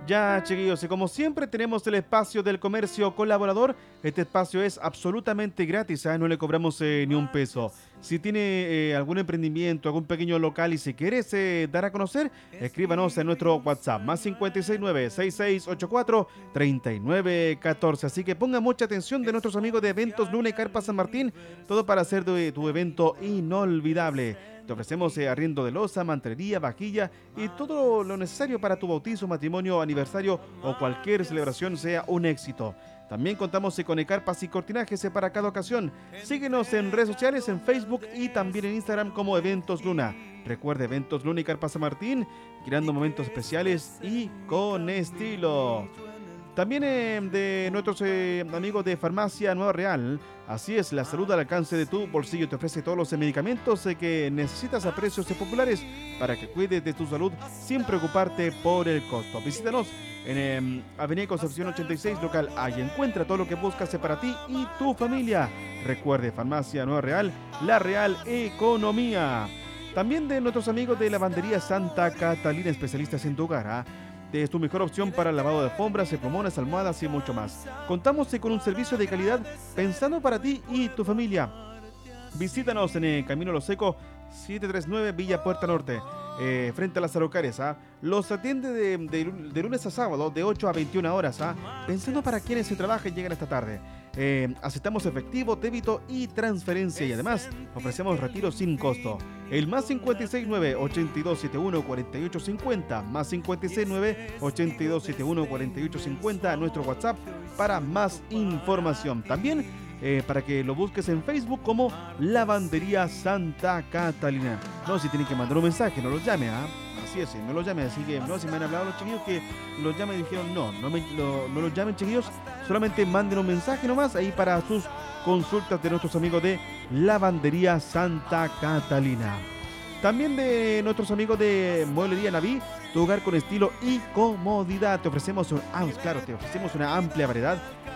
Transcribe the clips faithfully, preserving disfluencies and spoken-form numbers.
Ya, chiquillos, y como siempre tenemos el espacio del comercio colaborador. Este espacio es absolutamente gratis, ¿ah? No le cobramos eh, ni un peso. Si tiene eh, algún emprendimiento, algún pequeño local y si quieres eh, dar a conocer, escríbanos en nuestro WhatsApp, más cinco seis nueve, seis seis ocho cuatro, tres nueve uno cuatro. Así que ponga mucha atención de nuestros amigos de Eventos Luna y Carpa San Martín, todo para hacer de tu evento inolvidable. Te ofrecemos eh, arriendo de loza, mantelería, vajilla y todo lo necesario para tu bautizo, matrimonio, aniversario o cualquier celebración sea un éxito. También contamos eh, con carpas y cortinajes eh, para cada ocasión. Síguenos en redes sociales, en Facebook y también en Instagram como Eventos Luna. Recuerda, Eventos Luna y Carpa San Martín, creando momentos especiales y con estilo. También eh, de nuestros eh, amigos de Farmacia Nueva Real. Así es, la salud al alcance de tu bolsillo te ofrece todos los eh, medicamentos eh, que necesitas a precios eh, populares para que cuides de tu salud sin preocuparte por el costo. Visítanos en eh, Avenida Concepción ochenta y seis, local A, y encuentra todo lo que buscas eh, para ti y tu familia. Recuerde, Farmacia Nueva Real, la real economía. También de nuestros amigos de Lavandería Santa Catalina, especialistas en tu hogar, ¿ah? Es tu mejor opción para lavado de alfombras, plumones, almohadas y mucho más. Contamos con un servicio de calidad pensando para ti y tu familia. Visítanos en el Camino Lo Seco setecientos treinta y nueve, Villa Puerta Norte, eh, frente a las Araucarias. ¿ah? Los atiende de, de, de lunes a sábado, de ocho a veintiuna horas, ¿ah? pensando para quienes se trabajan y llegan esta tarde. Eh, aceptamos efectivo, débito y transferencia, y además ofrecemos retiro sin costo. El más cinco seis nueve, ocho dos siete uno, cuatro ocho cinco cero, más cinco seis nueve, ocho dos siete uno, cuatro ocho cinco cero, a nuestro WhatsApp para más información. También eh, para que lo busques en Facebook como Lavandería Santa Catalina. No, si tienen que mandar un mensaje, no los llame, ¿ah? Así es, no los llamen, así que no, si me han hablado los chiquillos que los llamen y dijeron no, no, me, lo, no los llamen, chiquillos, solamente manden un mensaje nomás ahí para sus consultas de nuestros amigos de Lavandería Santa Catalina. También de nuestros amigos de Mueblería Naví, tu hogar con estilo y comodidad. Te ofrecemos, un, ah, claro, te ofrecemos una amplia variedad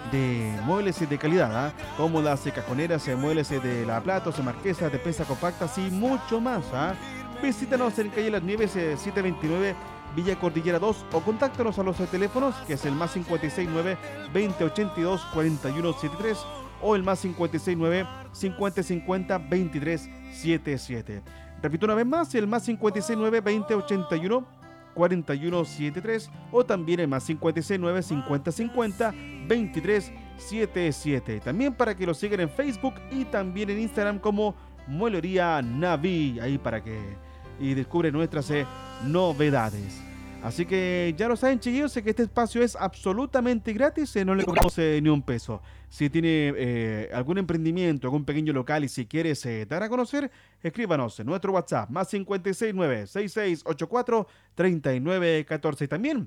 de muebles de calidad, ¿eh? Cómodas, cajoneras, muebles de lavaplatos, marquesas, de pesa compactas y mucho más. ¿eh? Visítanos en calle Las Nieves eh, setecientos veintinueve, Villa Cordillera dos, o contáctanos a los teléfonos que es el más cinco seis nueve, veinte ochenta y dos, cuarenta y uno setenta y tres o el más cinco seis nueve, cincuenta cincuenta, veintitrés setenta y siete. Repito una vez más, el más cinco seis nueve, veinte ochenta y uno, cuarenta y uno setenta y tres o también el más cinco seis nueve, cincuenta cincuenta, veintitrés setenta y siete. También para que lo sigan en Facebook y también en Instagram como Mueblería Naví, ahí para que y descubre nuestras eh, novedades. Así que ya lo saben, chiquillos, que este espacio es absolutamente gratis, eh, no le cobramos eh, ni un peso. Si tiene eh, algún emprendimiento, algún pequeño local y si quieres eh, dar a conocer, escríbanos en nuestro WhatsApp, más cinco seis nueve, seis seis ocho cuatro, tres nueve uno cuatro. Y también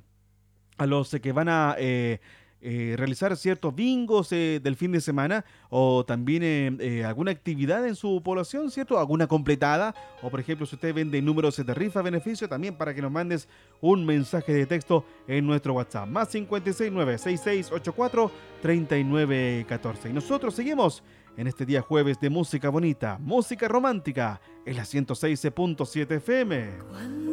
a los eh, que van a eh, eh, realizar ciertos bingos eh, del fin de semana o también eh, eh, alguna actividad en su población, ¿cierto? Alguna completada o por ejemplo si usted vende números de rifa beneficio, también para que nos mandes un mensaje de texto en nuestro WhatsApp, más cinco seis nueve, seis seis ocho cuatro, tres nueve uno cuatro. Y nosotros seguimos en este día jueves de música bonita, música romántica en la ciento seis punto siete F M.